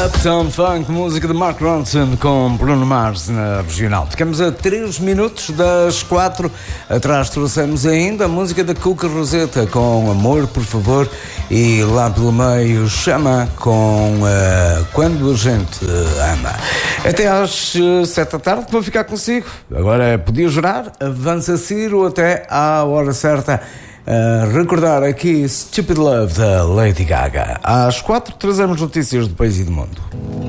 Uptown Funk, música de Mark Ronson com Bruno Mars na Regional. Ficamos a 3 minutos das 4. Atrás trouxemos ainda a música da Cuca Roseta com Amor, por favor. E lá pelo meio, Chama com Quando a Gente Ama. Até às 7 da tarde vou ficar consigo. Agora podia jurar, avança Ciro até à hora certa. Recordar aqui Stupid Love da Lady Gaga. Às 4 trazemos notícias do país e do mundo.